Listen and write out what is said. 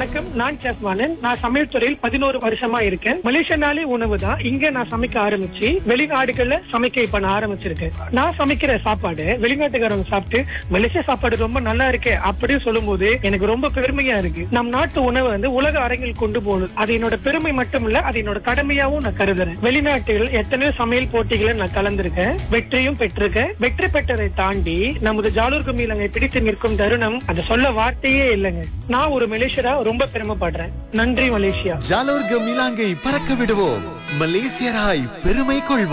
வணக்கம். நான் செஃப்மானன். நான் சமையல் துறையில் 11 வருஷமா இருக்கேன். மலேசியனாலே உணவு தான் இங்க நான் சமைக்க ஆரம்பிச்சு வெளிநாடுகள்ல சமைக்க இப்ப நான் ஆரம்பிச்சிருக்கேன். நான் சமைக்கிற சாப்பாடு வெளிநாட்டுக்காரங்க சாப்பிட்டு மலேசியா சாப்பாடு ரொம்ப நல்லா இருக்கே அப்படின்னு சொல்லும் போது எனக்கு ரொம்ப பெருமையா இருக்கு. நம் நாட்டு உணவை உலக அரங்கில் கொண்டு போகணும். அது என்னோட பெருமை மட்டும் இல்ல, அது என்னோட கடமையாவும் நான் கருதுறேன். வெளிநாட்டில் எத்தனையோ சமையல் போட்டிகளை நான் கலந்திருக்கேன், வெற்றியும் பெற்றிருக்கேன். வெற்றி பெற்றதை தாண்டி நமது ஜாலூர் குமிழங்கை பிடித்து நிற்கும் தருணம் அதை சொல்ல வார்த்தையே இல்லைங்க. நான் ஒரு மலேசியரா ரொம்ப பெருமைப்படுறேன். நன்றி மலேசியா. ஜாலோர் கமிலாங்கை பறக்க விடுவோம், மலேசியராய் பெருமை கொள்வோம்.